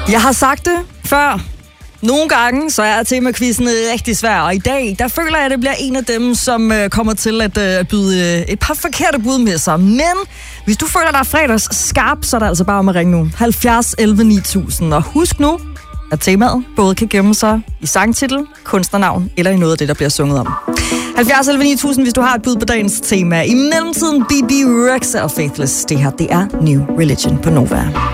Jeg har sagt det før. Nogle gange, så er temaquizzen rigtig svær, og i dag, der føler jeg, at det bliver en af dem, som kommer til at byde et par forkerte bud med sig. Men hvis du føler dig fredags skarp, så er der altså bare om at ringe nu. 70 11 9000. Og husk nu, at temaet både kan gemme sig i sangtitel, kunstnernavn eller i noget af det, der bliver sunget om. 70 11 9000, hvis du har et bud på dagens tema. I mellemtiden, B.B. Rexa og Faithless. Det her, det er New Religion på Nova.